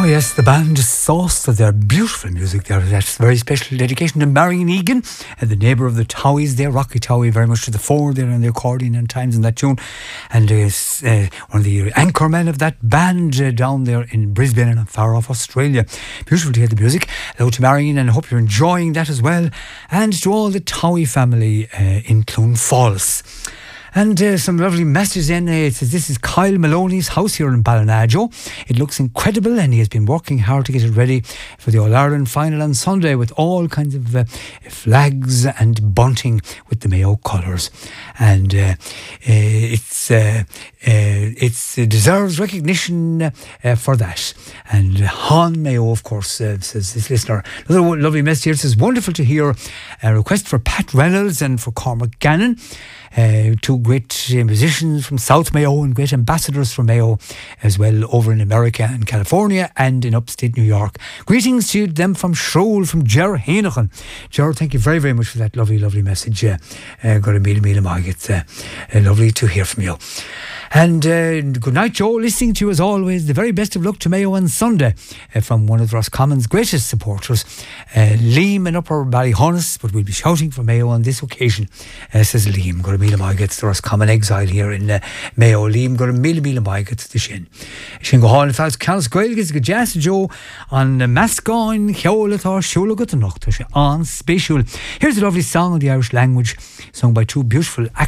Yes, the band Sauce, their beautiful music there. That's very special dedication to Marion Egan, and the neighbour of the Towies there, Rocky Towie, very much to the fore there on the accordion and times in that tune. And one of the anchor men of that band down there in Brisbane and far off Australia. Beautiful to hear the music. Hello to Marion, and I hope you're enjoying that as well. And to all the Towie family in Clone Falls. And some lovely messages in. It says, this is Kyle Maloney's house here in Ballinagio. It looks incredible, and he has been working hard to get it ready for the All-Ireland final on Sunday with all kinds of flags and bunting with the Mayo colours. And it deserves recognition for that. And Han Mayo, of course, says this listener. Another lovely message here. It says, wonderful to hear a request for Pat Reynolds and for Cormac Gannon. Two great musicians from South Mayo and great ambassadors for Mayo as well over in America and California and in upstate New York. Greetings to them from Shrole, from Ger Heineken. Ger, thank you very, very much for that lovely, lovely message. Got a meal mag. It's lovely to hear from you. And good night, Joe. Listening to you as always. The very best of luck to Mayo on Sunday from one of Roscommon's greatest supporters, Liam in Upper Ballyhonus, but we'll be shouting for Mayo on this occasion, says Liam. Got a meal mag. It's the Roscommon exile here in Mayo. Liam got a meal mag. It's the Shin. Shin go hall in Fals Calas Gael gets a jazz Joe on Mascoin Hewlata Shula Gutanocht on special. Here's a lovely song in the Irish language sung by two beautiful actors.